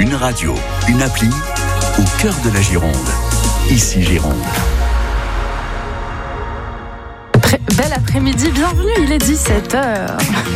Une radio, une appli, au cœur de la Gironde. Ici Gironde. Bel après-midi, bienvenue, il est 17h.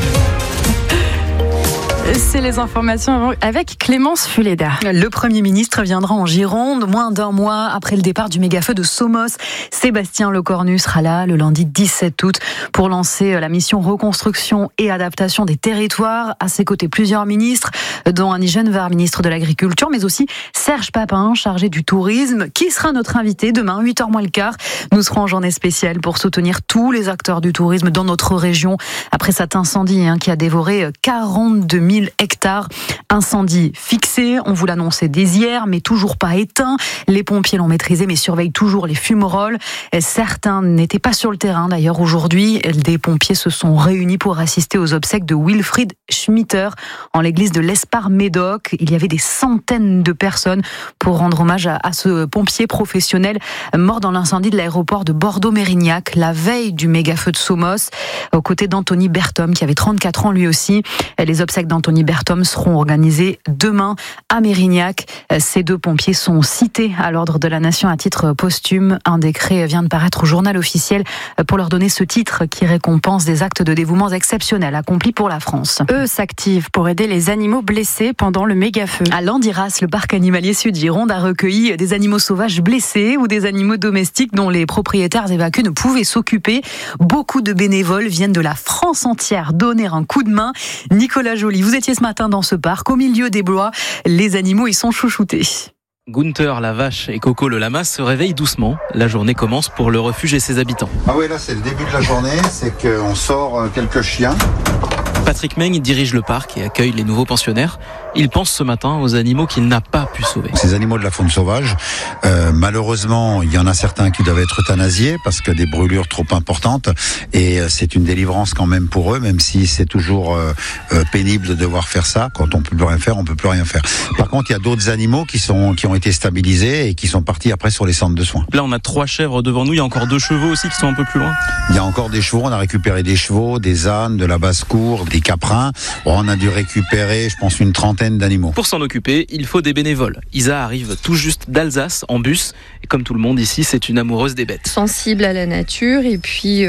C'est les informations avec Clémence Fuleda. Le Premier ministre viendra en Gironde, moins d'un mois après le départ du méga-feu de Somos. Sébastien Lecornu sera là le lundi 17 août pour lancer la mission reconstruction et adaptation des territoires. À ses côtés, plusieurs ministres, dont Annie Genevard, ministre de l'Agriculture, mais aussi Serge Papin, chargé du tourisme, qui sera notre invité demain, 8h moins le quart. Nous serons en journée spéciale pour soutenir tous les acteurs du tourisme dans notre région après cet incendie qui a dévoré 42 000 hectares. Incendie fixé, on vous l'annonçait dès hier, mais toujours pas éteint. Les pompiers l'ont maîtrisé, mais surveillent toujours les fumerolles. Certains n'étaient pas sur le terrain. D'ailleurs, aujourd'hui, des pompiers se sont réunis pour assister aux obsèques de Wilfried Schmitter en l'église de l'Espar-Médoc. Il y avait des centaines de personnes pour rendre hommage à ce pompier professionnel mort dans l'incendie de l'aéroport de Bordeaux-Mérignac, la veille du méga-feu de Somos, aux côtés d'Anthony Berthom, qui avait 34 ans lui aussi. Les obsèques d'Anthony Berthom seront organisées demain à Mérignac. Ces deux pompiers sont cités à l'ordre de la Nation à titre posthume. Un décret vient de paraître au journal officiel pour leur donner ce titre qui récompense des actes de dévouement exceptionnels accomplis pour la France. Eux s'activent pour aider les animaux blessés pendant le méga-feu. À Landiras, le parc animalier Sud-Gironde a recueilli des animaux sauvages blessés ou des animaux domestiques dont les propriétaires évacués ne pouvaient s'occuper. Beaucoup de bénévoles viennent de la France entière donner un coup de main. Nicolas Joly, vous étiez ce matin dans ce parc, au milieu des bois. Les animaux y sont chouchoutés. Gunther, la vache, et Coco, le lama, se réveillent doucement. La journée commence pour le refuge et ses habitants. Ah oui, là c'est le début de la journée, c'est qu'on sort quelques chiens. Patrick Meng dirige le parc et accueille les nouveaux pensionnaires. Il pense ce matin aux animaux qu'il n'a pas pu sauver. Ces animaux de la faune sauvage, malheureusement, il y en a certains qui doivent être euthanasiés parce que des brûlures trop importantes. Et c'est une délivrance quand même pour eux, même si c'est toujours pénible de devoir faire ça. Quand on peut plus rien faire, on peut plus rien faire. Par contre, il y a d'autres animaux qui ont été stabilisés et qui sont partis après sur les centres de soins. Là, on a 3 chèvres devant nous. Il y a encore 2 chevaux aussi qui sont un peu plus loin. Il y a encore des chevaux. On a récupéré des chevaux, des ânes, de la basse-cour, des caprins. On a dû récupérer, je pense, une trentaine d'animaux. Pour s'en occuper, il faut des bénévoles. Isa arrive tout juste d'Alsace en bus. Et comme tout le monde ici, c'est une amoureuse des bêtes. Sensible à la nature. Et puis,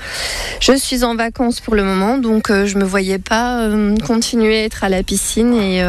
je suis en vacances pour le moment. Donc, je me voyais pas continuer à être à la piscine. Et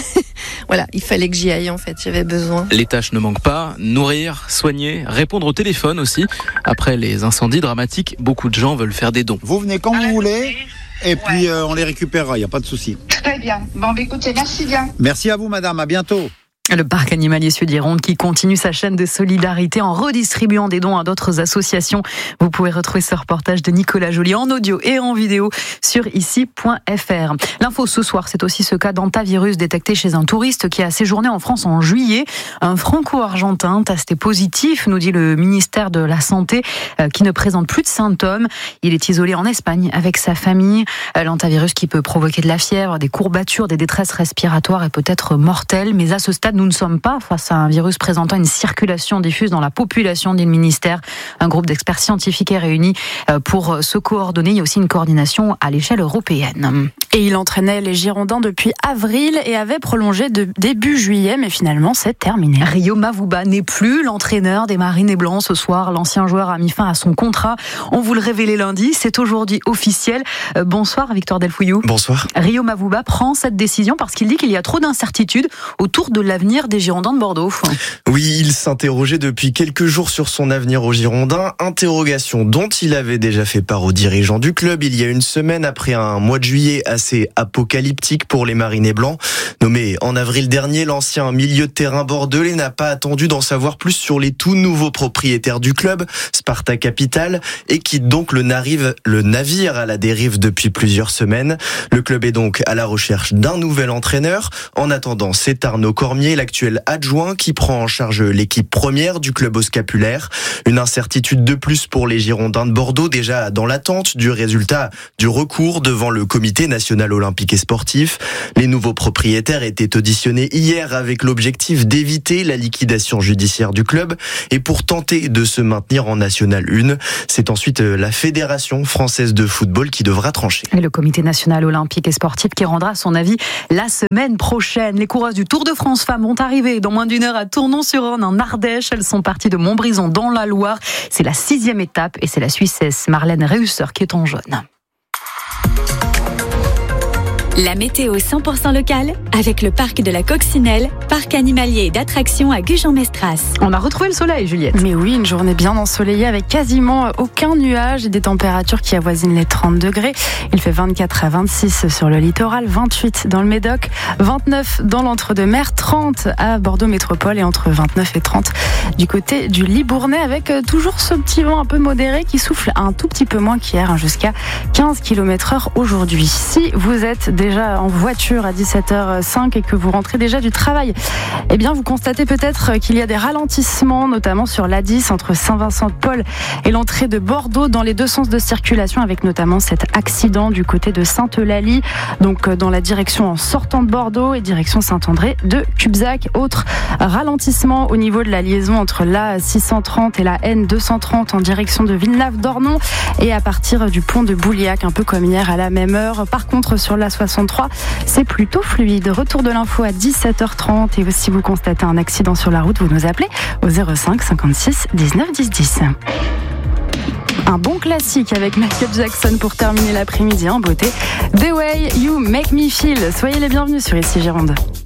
voilà, il fallait que j'y aille en fait. J'avais besoin. Les tâches ne manquent pas. Nourrir, soigner, répondre au téléphone aussi. Après les incendies dramatiques, beaucoup de gens veulent faire des dons. Vous venez quand vous voulez. Et puis on les récupérera, il n'y a pas de souci. Très bien. Bon, écoutez, merci bien. Merci à vous, madame. À bientôt. Le parc animalier Sud-Gironde qui continue sa chaîne de solidarité en redistribuant des dons à d'autres associations. Vous pouvez retrouver ce reportage de Nicolas Joly en audio et en vidéo sur ici.fr. L'info ce soir, c'est aussi ce cas d'hantavirus détecté chez un touriste qui a séjourné en France en juillet. Un franco-argentin testé positif, nous dit le ministère de la Santé, qui ne présente plus de symptômes. Il est isolé en Espagne avec sa famille. L'hantavirus qui peut provoquer de la fièvre, des courbatures, des détresses respiratoires et peut-être mortel. Mais à ce stade, nous ne sommes pas face à un virus présentant une circulation diffuse dans la population, dit le ministère. Un groupe d'experts scientifiques est réuni pour se coordonner. Il y a aussi une coordination à l'échelle européenne. Et il entraînait les Girondins depuis avril et avait prolongé de début juillet, mais finalement c'est terminé. Rio Mavuba n'est plus l'entraîneur des Marinés Blancs ce soir. L'ancien joueur a mis fin à son contrat. On vous le révélait lundi, c'est aujourd'hui officiel. Bonsoir Victor Delfouillou. Bonsoir. Rio Mavuba prend cette décision parce qu'il dit qu'il y a trop d'incertitudes autour de l'avenir des Girondins de Bordeaux. Oui, il s'interrogeait depuis quelques jours sur son avenir aux Girondins, interrogation dont il avait déjà fait part aux dirigeants du club il y a une semaine après un mois de juillet assez apocalyptique pour les Marinés Blancs. Nommé en avril dernier, l'ancien milieu de terrain bordelais n'a pas attendu d'en savoir plus sur les tout nouveaux propriétaires du club, Sparta Capital, et quitte donc le navire à la dérive depuis plusieurs semaines. Le club est donc à la recherche d'un nouvel entraîneur. En attendant, c'est Arnaud Cormier, l'actuel adjoint, qui prend en charge l'équipe première du club au Scapulaire. Une incertitude de plus pour les Girondins de Bordeaux, déjà dans l'attente du résultat du recours devant le Comité national olympique et sportif. Les nouveaux propriétaires Inter était auditionné hier avec l'objectif d'éviter la liquidation judiciaire du club et pour tenter de se maintenir en National 1. C'est ensuite la Fédération française de football qui devra trancher. Et le comité national olympique et sportif qui rendra son avis la semaine prochaine. Les coureuses du Tour de France femmes vont arriver dans moins d'1 heure à Tournon-sur-Orne en Ardèche. Elles sont parties de Montbrison dans la Loire. C'est la 6e étape et c'est la Suissesse Marlène Reusser qui est en jaune. La météo 100% locale avec le parc de la Coccinelle, parc animalier et d'attractions à Gujan-Mestras. On a retrouvé le soleil, Juliette. Mais oui, une journée bien ensoleillée avec quasiment aucun nuage et des températures qui avoisinent les 30 degrés. Il fait 24 à 26 sur le littoral, 28 dans le Médoc, 29 dans l'Entre-deux-Mers, 30 à Bordeaux Métropole et entre 29 et 30 du côté du Libournais avec toujours ce petit vent un peu modéré qui souffle un tout petit peu moins qu'hier, jusqu'à 15 km/h aujourd'hui. Si vous êtes déjà en voiture à 17h05 et que vous rentrez déjà du travail, eh bien vous constatez peut-être qu'il y a des ralentissements, notamment sur l'A10 entre Saint-Vincent-de-Paul et l'entrée de Bordeaux dans les deux sens de circulation, avec notamment cet accident du côté de Sainte-Eulalie, donc dans la direction en sortant de Bordeaux et direction Saint-André de Cubzac. Autre ralentissement au niveau de la liaison entre la 630 et la N230 en direction de Villeneuve-d'Ornon et à partir du pont de Bouliac, un peu comme hier à la même heure. Par contre, sur la 63, c'est plutôt fluide. Retour de l'info à 17h30 et si vous constatez un accident sur la route, vous nous appelez au 05 56 19 10 10. Un bon classique avec Michael Jackson pour terminer l'après-midi en beauté. The Way You Make Me Feel. Soyez les bienvenus sur Ici Gironde.